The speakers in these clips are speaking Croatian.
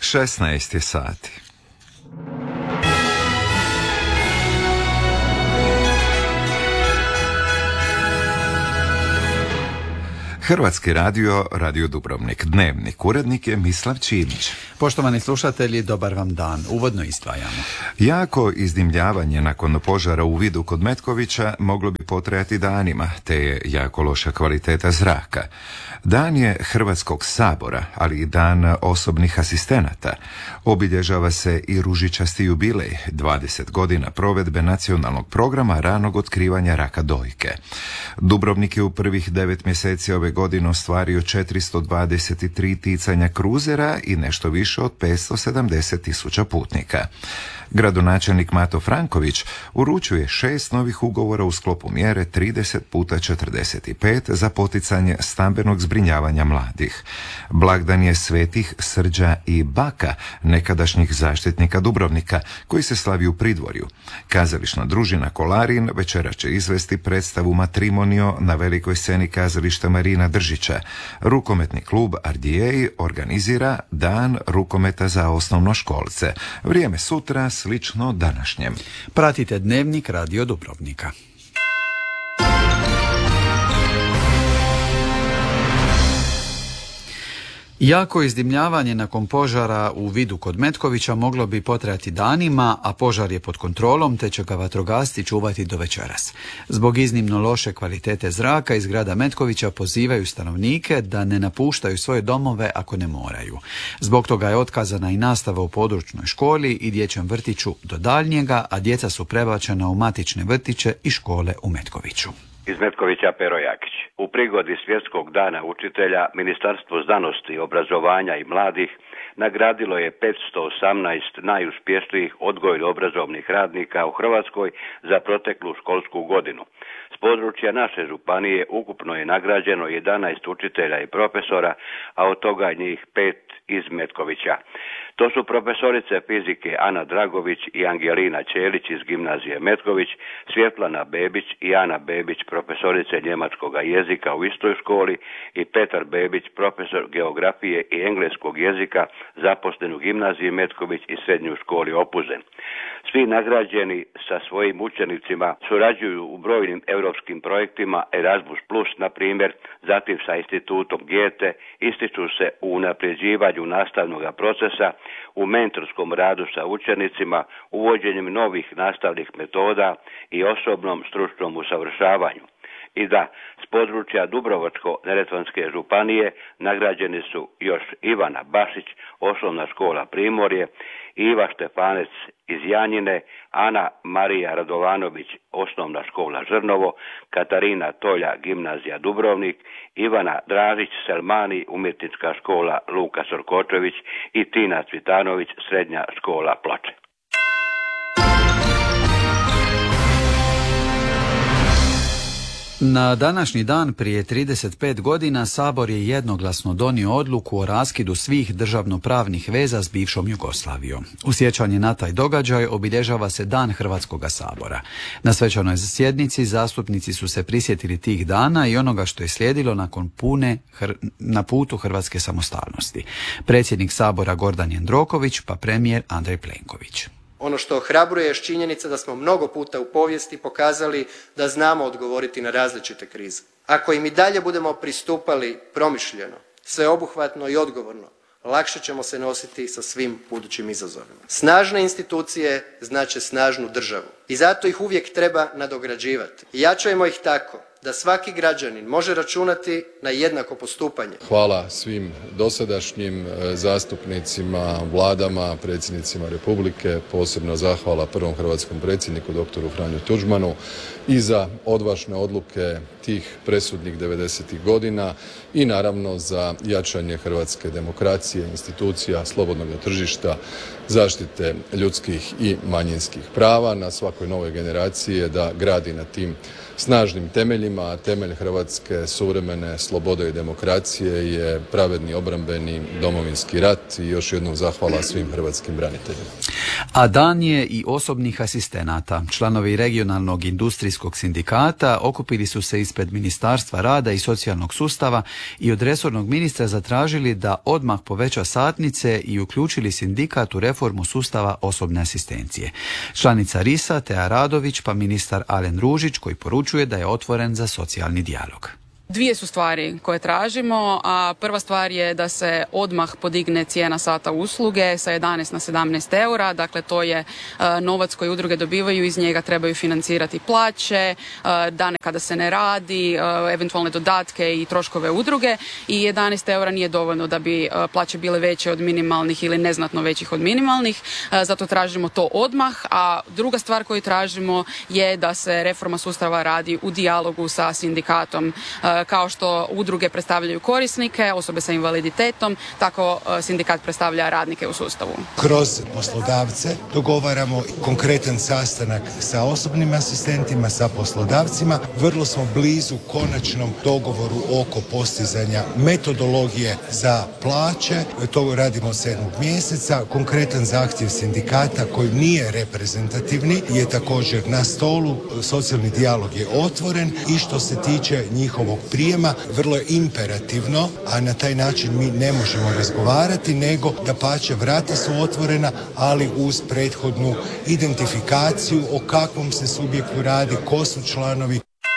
16 je sati. Hrvatski radio, Radio Dubrovnik, Dnevnik, urednik je Mislav Čimić. Poštovani slušatelji, dobar vam dan. Uvodno izdvajamo. Jako izdimljavanje nakon požara u Vidu kod Metkovića moglo bi potrajati danima, te je jako loša kvaliteta zraka. Dan je Hrvatskog sabora, ali i dan osobnih asistenata. Obilježava se i ružičasti jubilej, 20 godina provedbe nacionalnog programa ranog otkrivanja raka dojke. Dubrovnik je u prvih 9 mjeseci ove godine ostvario 423 ticanja kruzera i nešto više od 570.000 putnika. Gradonačelnik Mato Franković uručuje 6 novih ugovora u sklopu mjere 30x45 za poticanje stambenog zbrinjavanja mladih. Blagdan je svetih Srđa i Baka, nekadašnjih zaštitnika Dubrovnika, koji se slavi u Pridvorju. Kazališna družina Kolarin večera će izvesti predstavu Matrimonio na velikoj sceni kazališta Marina Držića. Rukometni klub Ardijej organizira Dan rukometa za osnovnoškolce. Vrijeme sutra slično današnjem. Pratite Dnevnik Radio Dubrovnika. Jako izdimljavanje nakon požara u Vidu kod Metkovića moglo bi potrajati danima, a požar je pod kontrolom te će ga vatrogasci čuvati do večeras. Zbog iznimno loše kvalitete zraka iz grada Metkovića pozivaju stanovnike da ne napuštaju svoje domove ako ne moraju. Zbog toga je otkazana i nastava u područnoj školi i dječjem vrtiću do daljnjega, a djeca su prebačena u matične vrtiće i škole u Metkoviću. Iz Metkovića Pero Jakić. U prigodi Svjetskog dana učitelja Ministarstvo znanosti, obrazovanja i mladih nagradilo je 518 najuspješnijih odgojno-obrazovnih radnika u Hrvatskoj za proteklu školsku godinu. S područja naše županije ukupno je nagrađeno 11 učitelja i profesora, a od toga njih 5 iz Metkovića. To su profesorice fizike Ana Dragović i Angelina Ćelić iz gimnazije Metković, Svjetlana Bebić i Ana Bebić, profesorice njemačkog jezika u istoj školi, i Petar Bebić, profesor geografije i engleskog jezika, zaposlen u gimnaziji Metković i srednjoj školi Opuzen. Svi nagrađeni sa svojim učenicima surađuju u brojnim europskim projektima Erasmus Plus, na primjer, zatim sa institutom Goethe, ističu se u unapređivanju nastavnog procesa, u mentorskom radu sa učenicima, uvođenjem novih nastavnih metoda i osobnom stručnom usavršavanju. I da, s područja Dubrovačko-neretvanske županije nagrađeni su još Ivana Bašić, osnovna škola Primorje, Iva Štefanec iz Janjine, Ana Marija Radovanović, osnovna škola Žrnovo, Katarina Tolja, gimnazija Dubrovnik, Ivana Dražić Selmani, umjetnička škola Luka Sorkočević i Tina Cvitanović, srednja škola Ploče. Na današnji dan prije 35 godina Sabor je jednoglasno donio odluku o raskidu svih državnopravnih veza s bivšom Jugoslavijom. U sjećanje na taj događaj obilježava se Dan Hrvatskoga sabora. Na svečanoj sjednici zastupnici su se prisjetili tih dana i onoga što je slijedilo nakon na putu hrvatske samostalnosti. Predsjednik Sabora Gordan Jandroković, pa premijer Andrej Plenković. Ono što ohrabruje je činjenica da smo mnogo puta u povijesti pokazali da znamo odgovoriti na različite krize. Ako im i dalje budemo pristupali promišljeno, sveobuhvatno i odgovorno, lakše ćemo se nositi sa svim budućim izazovima. Snažne institucije znače snažnu državu i zato ih uvijek treba nadograđivati. Jačajmo ih tako da svaki građanin može računati na jednako postupanje. Hvala svim dosadašnjim zastupnicima, vladama, predsjednicima Republike, posebno zahvala prvom hrvatskom predsjedniku doktoru Franju Tuđmanu i za odvažne odluke tih presudnih 90-ih godina i naravno za jačanje hrvatske demokracije, institucija, slobodnog tržišta, zaštite ljudskih i manjinskih prava. Na svakoj novoj generaciji je da gradi na tim snažnim temeljima, a temelj hrvatske suvremene slobode i demokracije je pravedni obrambeni Domovinski rat i još jednom zahvala svim hrvatskim braniteljima. A dan je i osobnih asistenata. Članovi regionalnog industrijskog ugostiteljskog sindikata okupili su se ispred Ministarstva rada i socijalnog sustava i od resornog ministra zatražili da odmah poveća satnice i uključili sindikat u reformu sustava osobne asistencije. Članica RIS-a Tea Radović pa ministar Alen Ružić koji poručuje da je otvoren za socijalni dijalog. Dvije su stvari koje tražimo, a prva stvar je da se odmah podigne cijena sata usluge sa 11 na 17 eura, dakle to je novac koji udruge dobivaju, iz njega trebaju financirati plaće, dane kada se ne radi, eventualne dodatke i troškove udruge i 11 eura nije dovoljno da bi plaće bile veće od minimalnih ili neznatno većih od minimalnih, zato tražimo to odmah, a druga stvar koju tražimo je da se reforma sustava radi u dijalogu sa sindikatom. Kao što udruge predstavljaju korisnike, osobe sa invaliditetom, tako sindikat predstavlja radnike u sustavu. Kroz poslodavce dogovaramo konkretan sastanak sa osobnim asistentima, sa poslodavcima. Vrlo smo blizu konačnom dogovoru oko postizanja metodologije za plaće. To radimo 7. mjeseca. Konkretan zahtjev sindikata koji nije reprezentativni je također na stolu. Socijalni dijalog je otvoren i što se tiče njihovog prijema, vrlo je imperativno, a na taj način mi ne možemo razgovarati, nego dapače vrata su otvorena, ali uz prethodnu identifikaciju o kakvom se subjektu radi, ko su članovi.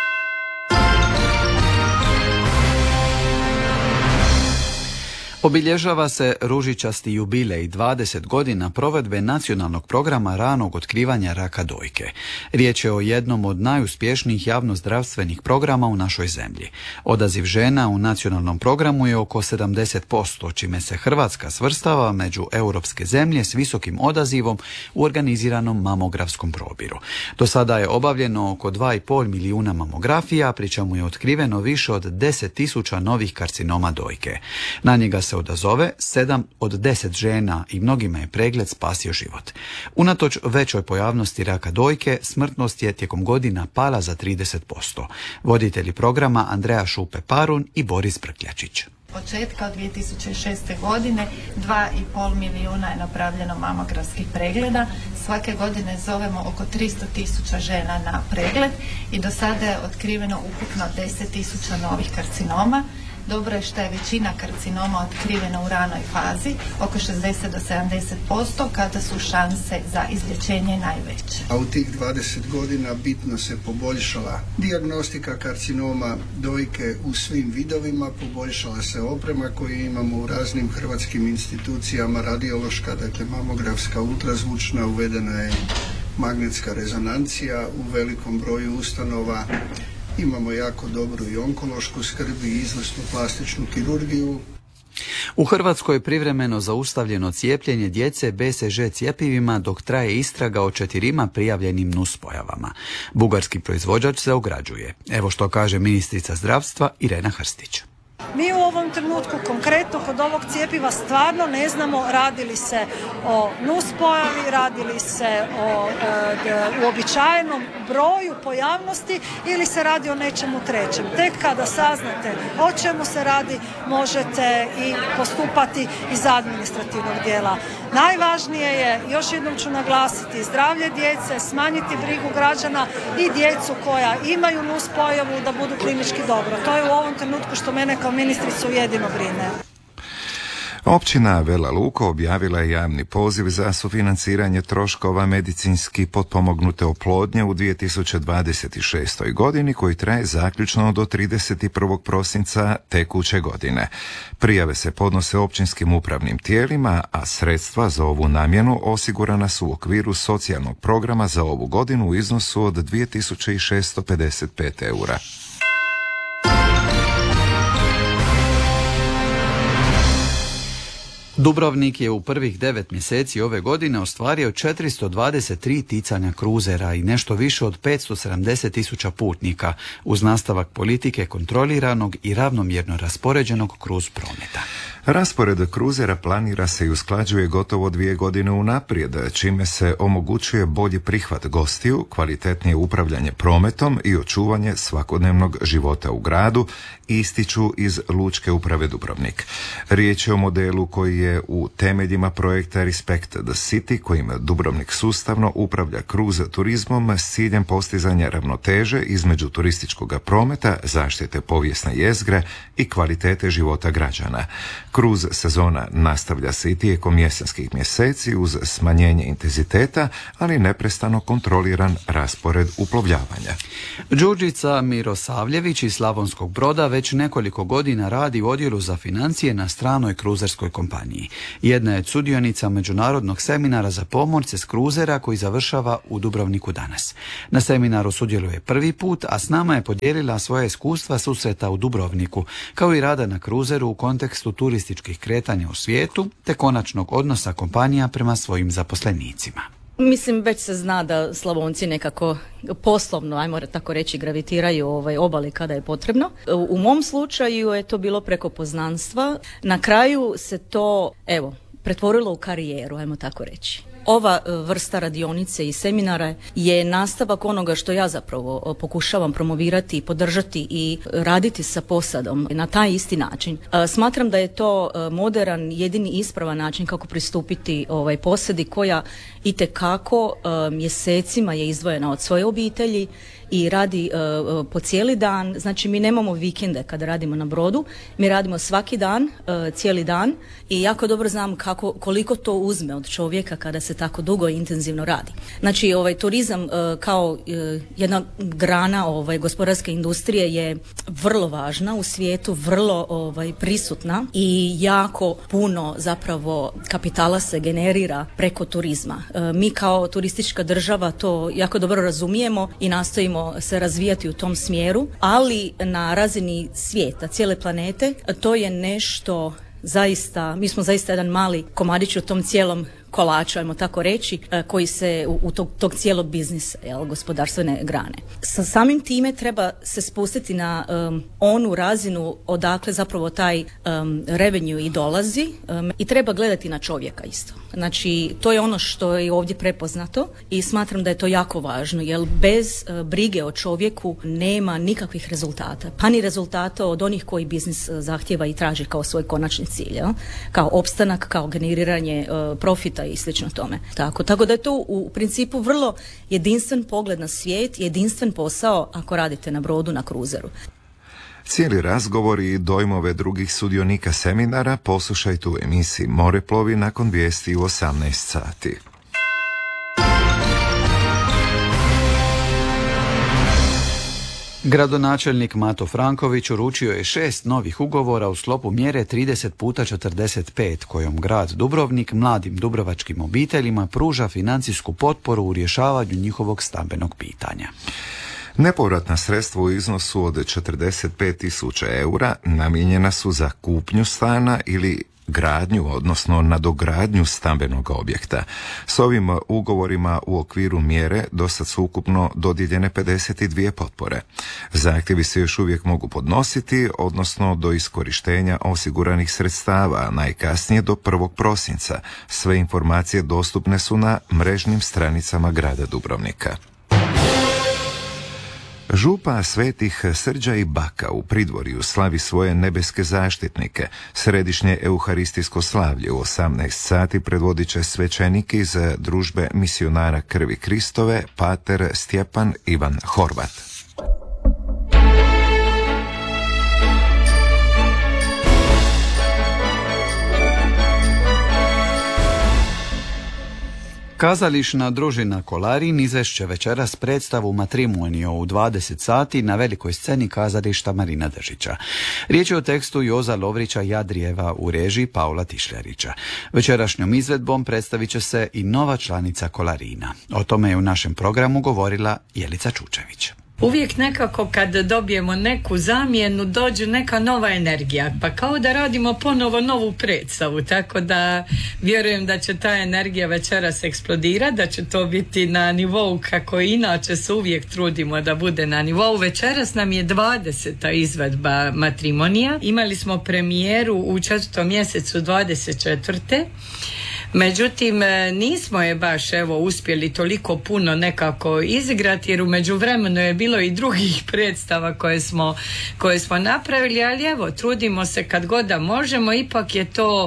Obilježava se ružičasti jubilej 20 godina provedbe nacionalnog programa ranog otkrivanja raka dojke. Riječ je o jednom od najuspješnijih javnozdravstvenih programa u našoj zemlji. Odaziv žena u nacionalnom programu je oko 70%, čime se Hrvatska svrstava među europske zemlje s visokim odazivom u organiziranom mamografskom probiru. Do sada je obavljeno oko 2,5 milijuna mamografija, pri čemu je otkriveno više od 10.000 novih karcinoma dojke. Na njega se odazove 7 od 10 žena i mnogima je pregled spasio život. Unatoč većoj pojavnosti raka dojke, smrtnost je tijekom godina pala za 30%. Voditelji programa Andreja Šupe-Parun i Boris Brkljačić. Početka od 2006. godine 2,5 milijuna je napravljeno mamografskih pregleda. Svake godine zovemo oko 300.000 žena na pregled i do sada je otkriveno ukupno 10.000 novih karcinoma. Dobro je što je većina karcinoma otkrivena u ranoj fazi, oko 60 do 70%, kada su šanse za izlječenje najveće. A u tih 20 godina bitno se poboljšala dijagnostika karcinoma dojke u svim vidovima, poboljšala se oprema koju imamo u raznim hrvatskim institucijama, radiološka, dakle mamografska, ultrazvučna, uvedena je magnetska rezonancija u velikom broju ustanova. Imamo jako dobru i onkološku skrb i izvrsnu plastičnu kirurgiju. U Hrvatskoj je privremeno zaustavljeno cijepljenje djece BCG cjepivima dok traje istraga o 4 prijavljenim nuspojavama. Bugarski proizvođač se ograđuje. Evo što kaže ministrica zdravstva Irena Hrstić. Mi u ovom trenutku konkretno kod ovog cjepiva stvarno ne znamo radi li se o nuspojavi, radi li se o uobičajenom broju pojavnosti ili se radi o nečemu trećem. Tek kada saznate o čemu se radi, možete i postupati iz administrativnog dijela. Najvažnije je, još jednom ću naglasiti, zdravlje djece, smanjiti brigu građana i djecu koja imaju nuspojavu da budu klinički dobro. To je u ovom trenutku što mene kao ministricu jedino brine. Općina Vela Luka objavila je javni poziv za sufinanciranje troškova medicinski potpomognute oplodnje u 2026. godini koji traje zaključno do 31. prosinca tekuće godine. Prijave se podnose općinskim upravnim tijelima, a sredstva za ovu namjenu osigurana su u okviru socijalnog programa za ovu godinu u iznosu od 2655 eura. Dubrovnik je u prvih 9 mjeseci ove godine ostvario 423 ticanja kruzera i nešto više od 570.000 putnika uz nastavak politike kontroliranog i ravnomjerno raspoređenog kruz prometa. Raspored kruzera planira se i usklađuje gotovo 2 godine unaprijed, čime se omogućuje bolji prihvat gostiju, kvalitetnije upravljanje prometom i očuvanje svakodnevnog života u gradu, ističu iz Lučke uprave Dubrovnik. Riječ je o modelu koji je u temeljima projekta Respect the City, kojim Dubrovnik sustavno upravlja kruz turizmom s ciljem postizanja ravnoteže između turističkog prometa, zaštite povijesne jezgre i kvalitete života građana. Kruz sezona nastavlja se i tijekom jesenskih mjeseci uz smanjenje intenziteta, ali neprestano kontroliran raspored uplovljavanja. Đurđica Mirosavljević iz Slavonskog Broda već nekoliko godina radi u odjelu za financije na stranoj kruzerskoj kompaniji. Jedna je od sudionica međunarodnog seminara za pomorce s kruzera koji završava u Dubrovniku danas. Na seminaru sudjeluje prvi put, a s nama je podijelila svoja iskustva susreta u Dubrovniku, kao i rada na kruzeru u kontekstu turističkih kretanja u svijetu, te konačnog odnosa kompanija prema svojim zaposlenicima. Mislim, već se zna da Slavonci nekako poslovno, ajmo tako reći, gravitiraju obali kada je potrebno. U mom slučaju je to bilo preko poznanstva. Na kraju se to, pretvorilo u karijeru, ajmo tako reći. Ova vrsta radionice i seminara je nastavak onoga što ja zapravo pokušavam promovirati, podržati i raditi sa posadom na taj isti način. Smatram da je to moderan, jedini ispravan način kako pristupiti posadi koja itekako mjesecima je izdvojena od svoje obitelji i radi po cijeli dan. Znači, mi nemamo vikende kada radimo na brodu, mi radimo svaki dan, cijeli dan i jako dobro znam koliko to uzme od čovjeka kada se tako dugo i intenzivno radi. Znači, turizam kao jedna grana gospodarske industrije je vrlo važna u svijetu, vrlo prisutna i jako puno zapravo kapitala se generira preko turizma. Mi kao turistička država to jako dobro razumijemo i nastojimo se razvijati u tom smjeru, ali na razini svijeta, cijele planete, to je nešto zaista, mi smo zaista jedan mali komadić u tom cijelom kolaču, ajmo tako reći, koji se u tog cijelog biznisa, gospodarstvene grane. Sa samim time treba se spustiti na onu razinu odakle zapravo taj revenue i dolazi i treba gledati na čovjeka isto. Znači, to je ono što je ovdje prepoznato i smatram da je to jako važno, jer bez brige o čovjeku nema nikakvih rezultata, pa ni rezultata od onih koji biznis zahtjeva i traži kao svoj konačni cilj, kao opstanak, kao generiranje profita i slično tome. Tako da je to u principu vrlo jedinstven pogled na svijet, jedinstven posao ako radite na brodu, na kruzeru. Cijeli razgovor i dojmove drugih sudionika seminara poslušajte u emisiji Moreplovi nakon vijesti u 18 sati. Gradonačelnik Mato Franković uručio je 6 novih ugovora u sklopu mjere 30x45 kojom grad Dubrovnik mladim dubrovačkim obiteljima pruža financijsku potporu u rješavanju njihovog stambenog pitanja. Nepovratna sredstva u iznosu od 45.000 eura namijenjena su za kupnju stana ili gradnju, odnosno nadogradnju stambenog objekta. S ovim ugovorima u okviru mjere dosad su ukupno dodijeljene 52 potpore. Zahtjevi se još uvijek mogu podnositi, odnosno do iskorištenja osiguranih sredstava, najkasnije do 1. prosinca. Sve informacije dostupne su na mrežnim stranicama grada Dubrovnika. Župa Svetih Srđa i Baka u Pridvorju slavi svoje nebeske zaštitnike. Središnje euharistijsko slavlje u 18 sati predvodit će svećenik iz družbe misionara Krvi Kristove, pater Stjepan Ivan Horvat. Kazališna družina Kolarin izvešće večeras predstavu Matrimonio u 20 sati na velikoj sceni kazališta Marina Držića. Riječ je o tekstu Joza Lovrića Jadrijeva u režiji Paula Tišljarića. Večerašnjom izvedbom predstavit će se i nova članica Kolarina. O tome je u našem programu govorila Jelica Čučević. Uvijek nekako kad dobijemo neku zamjenu dođe neka nova energija, pa kao da radimo ponovo novu predstavu, tako da vjerujem da će ta energija večeras eksplodirati, da će to biti na nivou kako inače se uvijek trudimo da bude na nivou. Večeras nam je 20. izvedba Matrimonija, imali smo premijeru u 4. mjesecu 24. Međutim, nismo je baš uspjeli toliko puno nekako izigrati, jer u međuvremenu je bilo i drugih predstava koje smo napravili, ali trudimo se kad god da možemo. Ipak je to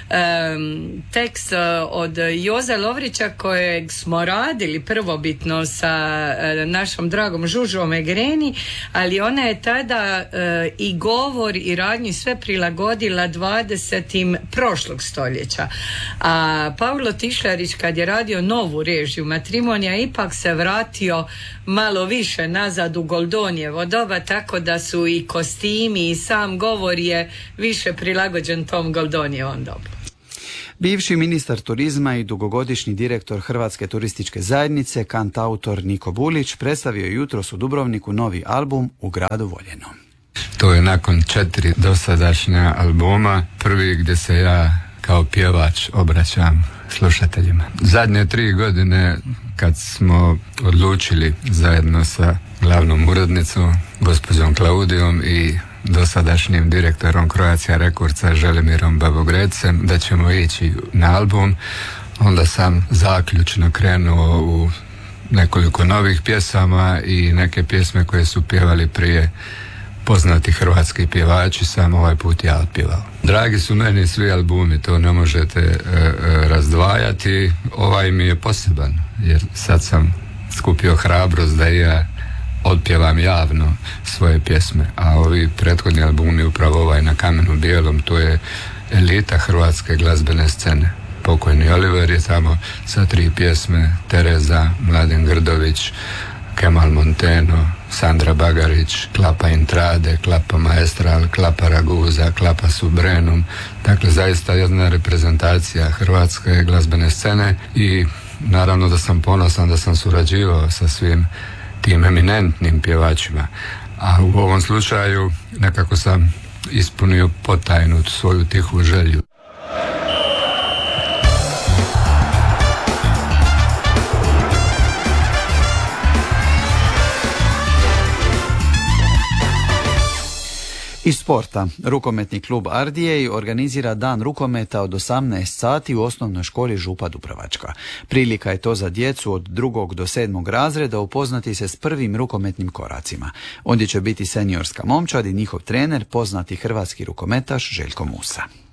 tekst od Joze Lovrića kojeg smo radili prvobitno sa našom dragom Žužom Egreni, ali ona je tada i govor i radnju sve prilagodila 20. prošlog stoljeća. A Pavlo Tišlerić kad je radio novu režiju Matrimonija ipak se vratio malo više nazad u Goldonijevo doba, tako da su i kostimi i sam govor je više prilagođen tom Goldonijevom dobu. Bivši ministar turizma i dugogodišnji direktor Hrvatske turističke zajednice, kantautor Niko Bulić, predstavio jutros u Dubrovniku novi album U gradu voljenom. To je nakon 4 dosadašnja albuma prvi gdje se ja kao pjevač obraćam slušateljima. Zadnje 3 godine kad smo odlučili zajedno sa glavnom urednicom, gospođom Klaudijom i dosadašnjim direktorom Croatia Recordsa Želimirom Babogrecem da ćemo ići na album, onda sam zaključno krenuo u nekoliko novih pjesama i neke pjesme koje su pjevali prije poznati hrvatski pjevači, sam ovaj put ja otpjevao. Dragi su meni svi albumi, to ne možete razdvajati. Ovaj mi je poseban, jer sad sam skupio hrabrost da ja otpjevam javno svoje pjesme, a ovi prethodni albumi, upravo ovaj Na kamenu bijelom, to je elita hrvatske glazbene scene. Pokojni Oliver je tamo sa 3 pjesme, Tereza, Mladen Grdović, Kemal Monteno, Sandra Bagarić, Klapa Intrade, Klapa Maestral, Klapa Raguza, Klapa Subrenum. Dakle, zaista jedna reprezentacija hrvatske glazbene scene i naravno da sam ponosan da sam surađivao sa svim tim eminentnim pjevačima. A u ovom slučaju nekako sam ispunio potajnu svoju tihu želju. Iz sporta, rukometni klub Ardijej organizira dan rukometa od 18 sati u osnovnoj školi Župa Dubrovačka. Prilika je to za djecu od 2. do 7. razreda upoznati se s prvim rukometnim koracima. Ondje će biti seniorska momčad i njihov trener, poznati hrvatski rukometaš Željko Musa.